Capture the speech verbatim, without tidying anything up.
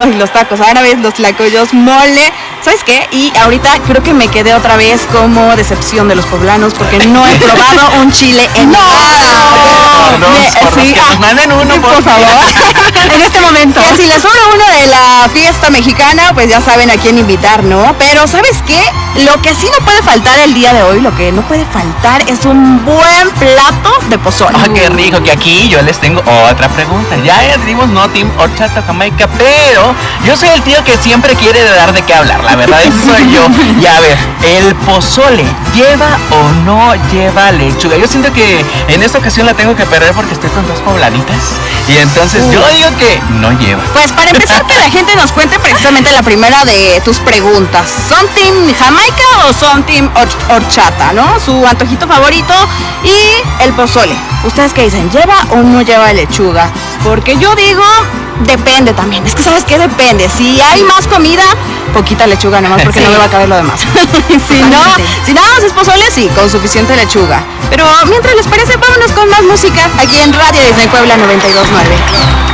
Ay, los tacos árabes, los tlacoyos, mole. ¿Sabes qué? Y ahorita creo que me quedé otra vez como decepción de los poblanos porque no he probado un chile en no, nada. No, Me- por sí, que ah, nos manden uno, por, por favor. En este momento. Que si les sobra uno de la fiesta mexicana, pues ya saben a quién invitar, ¿no? Pero ¿sabes qué? Lo que sí no puede faltar el día de hoy, lo que no puede faltar es un buen plato de pozole. Ah, qué rico, que aquí yo les tengo otra pregunta. Ya dimos no team horchata jamaica, pero yo soy el tío que siempre quiere dar de qué hablar, la verdad, eso soy yo. Y a ver, ¿el pozole lleva o no lleva lechuga? Yo siento que en esta ocasión la tengo que perder porque estoy con dos poblanitas. Y entonces yo digo que no lleva. Pues para empezar que la gente nos cuente precisamente la primera de tus preguntas. ¿Son team jamaica o son team hor- horchata, no? Su antojito favorito y el pozole. ¿Ustedes qué dicen? ¿Lleva o no lleva lechuga? Porque yo digo, depende también. Es que ¿sabes qué? Depende. Si hay más comida, poquita lechuga nomás porque Sí. no me va a caber lo demás. si no, si nada más es pozole, sí, con suficiente lechuga. Pero mientras les parece, vámonos con más música aquí en Radio Disney Puebla noventa y dos punto nueve.